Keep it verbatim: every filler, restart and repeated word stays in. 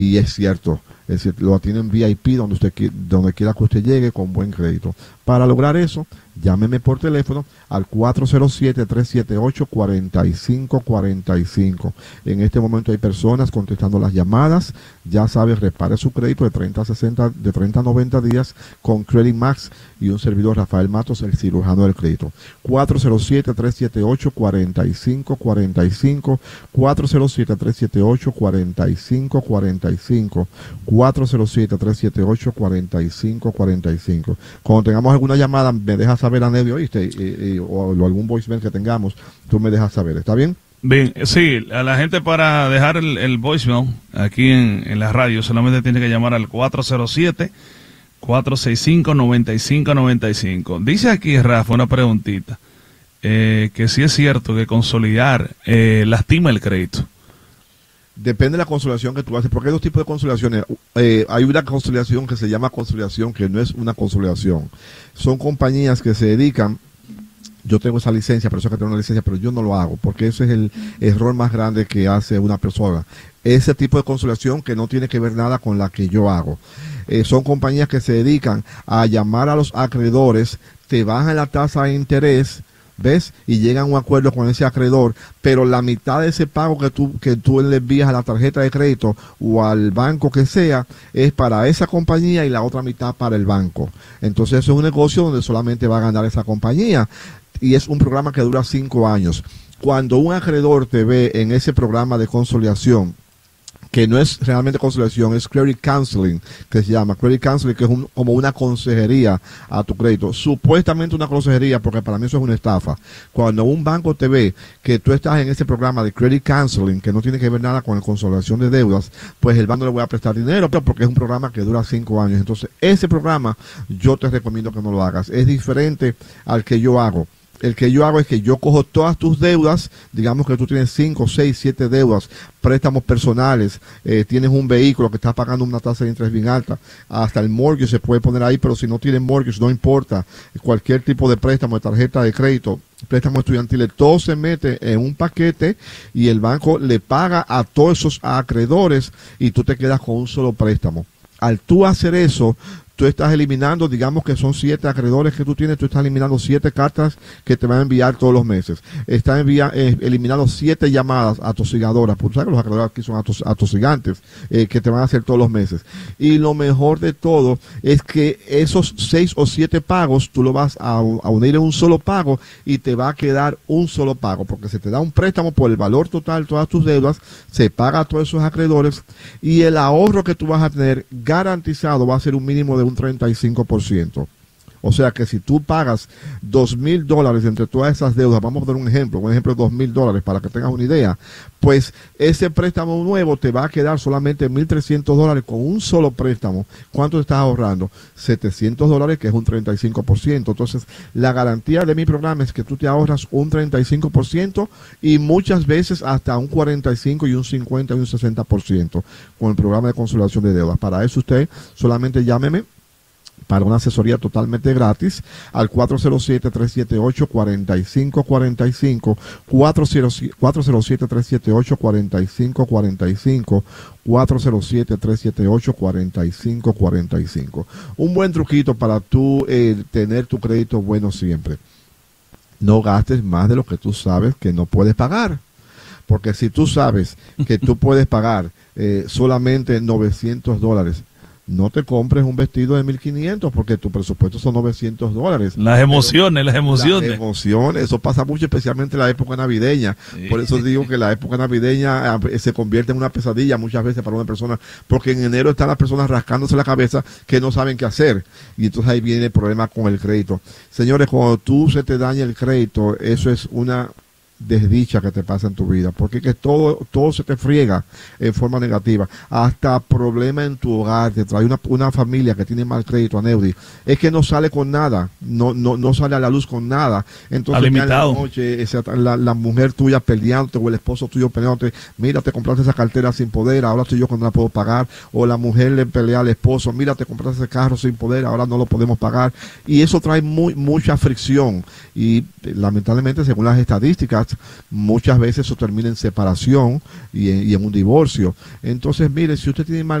Y es cierto, es decir, lo tienen V I P donde usted donde quiera que usted llegue con buen crédito. Para lograr eso, llámeme por teléfono al cuatro cero siete, tres siete ocho, cuatro cinco cuatro cinco. En este momento hay personas contestando las llamadas. Ya sabe, repare su crédito de treinta a sesenta, de treinta a noventa días con Credit Max y un servidor, Rafael Matos, el cirujano del crédito. cuatro cero siete, tres siete ocho, cuatro cinco cuatro cinco, cuatro cero siete, tres siete ocho, cuatro cinco cuatro cinco, cuatro cero siete, tres siete ocho, cuatro cinco cuatro cinco. Cuando tengamos alguna llamada, me dejas saber, Anedio, ¿oíste? Y, y, o, o algún voicemail que tengamos, tú me dejas saber, ¿está bien? Bien, sí, a la gente para dejar el, el voicemail aquí en, en la radio solamente tiene que llamar al cuatro cero siete, cuatro seis cinco, nueve cinco nueve cinco. Dice aquí, Rafa, una preguntita, eh, que si es cierto que consolidar eh, lastima el crédito. Depende de la consolidación que tú haces, porque hay dos tipos de consolidaciones. Eh, hay una consolidación que se llama consolidación, que no es una consolidación. Son compañías que se dedican, yo tengo esa licencia, por eso que tengo una licencia, pero yo no lo hago, porque ese es el error más grande que hace una persona. Ese tipo de consolidación que no tiene que ver nada con la que yo hago. Eh, son compañías que se dedican a llamar a los acreedores, te bajan la tasa de interés, ¿ves? Y llegan a un acuerdo con ese acreedor, pero la mitad de ese pago que tú, que tú le envías a la tarjeta de crédito o al banco que sea, es para esa compañía y la otra mitad para el banco. Entonces eso es un negocio donde solamente va a ganar esa compañía y es un programa que dura cinco años. Cuando un acreedor te ve en ese programa de consolidación, que no es realmente consolidación, es credit counseling, que se llama credit counseling, que es un, como una consejería a tu crédito, supuestamente una consejería, porque para mí eso es una estafa. Cuando un banco te ve que tú estás en ese programa de credit counseling, que no tiene que ver nada con la consolidación de deudas, pues el banco le voy a prestar dinero, porque es un programa que dura cinco años. Entonces, ese programa yo te recomiendo que no lo hagas. Es diferente al que yo hago. El que yo hago es que yo cojo todas tus deudas, digamos que tú tienes cinco, seis, siete deudas, préstamos personales, eh, tienes un vehículo que estás pagando una tasa de interés bien alta, hasta el mortgage se puede poner ahí, pero si no tienes mortgage no importa, cualquier tipo de préstamo, de tarjeta de crédito, préstamo estudiantil, todo se mete en un paquete y el banco le paga a todos esos acreedores y tú te quedas con un solo préstamo. Al tú hacer eso, tú estás eliminando, digamos que son siete acreedores que tú tienes, tú estás eliminando siete cartas que te van a enviar todos los meses. Estás envia, eh, eliminando siete llamadas atosigadoras, porque sabes que los acreedores aquí son atos, atosigantes, eh, que te van a hacer todos los meses. Y lo mejor de todo es que esos seis o siete pagos tú lo vas a, a unir en un solo pago y te va a quedar un solo pago, porque se te da un préstamo por el valor total de todas tus deudas, se paga a todos esos acreedores y el ahorro que tú vas a tener garantizado va a ser un mínimo de un treinta y cinco por ciento. O sea que si tú pagas dos mil dólares entre todas esas deudas, vamos a dar un ejemplo, un ejemplo de dos mil dólares para que tengas una idea, pues ese préstamo nuevo te va a quedar solamente mil trescientos dólares con un solo préstamo. ¿Cuánto te estás ahorrando? setecientos dólares, que es un treinta y cinco por ciento. Entonces, la garantía de mi programa es que tú te ahorras un treinta y cinco por ciento y muchas veces hasta un cuarenta y cinco y un cincuenta y un sesenta por ciento con el programa de consolidación de deudas. Para eso usted solamente llámeme para una asesoría totalmente gratis al cuatro cero siete, tres siete ocho, cuatro cinco cuatro cinco, cuatro cero siete, tres siete ocho, cuatro cinco cuatro cinco, cuatro cero siete, tres siete ocho, cuatro cinco cuatro cinco. Un buen truquito para tú eh, tener tu crédito bueno siempre. No gastes más de lo que tú sabes que no puedes pagar. Porque si tú sabes que tú puedes pagar eh, solamente novecientos dólares, no te compres un vestido de mil quinientos porque tu presupuesto son novecientos dólares. Las emociones, las emociones. Las emociones, eso pasa mucho, especialmente en la época navideña. Sí. Por eso digo que la época navideña eh, se convierte en una pesadilla muchas veces para una persona, porque en enero están las personas rascándose la cabeza que no saben qué hacer. Y entonces ahí viene el problema con el crédito. Señores, cuando tú se te daña el crédito, eso es una desdicha que te pasa en tu vida, porque que todo todo se te friega en forma negativa, hasta problema en tu hogar, te trae una, una familia que tiene mal crédito, Aneudi, es que no sale con nada, no no no sale a la luz con nada, entonces ya en la noche esa, la, la mujer tuya peleándote o el esposo tuyo peleándote, mira, te compraste esa cartera sin poder, ahora estoy yo cuando la puedo pagar, o la mujer le pelea al esposo, mira, te compraste ese carro sin poder, ahora no lo podemos pagar, y eso trae muy mucha fricción, y lamentablemente según las estadísticas muchas veces eso termina en separación y en, y en un divorcio. Entonces, mire, si usted tiene mal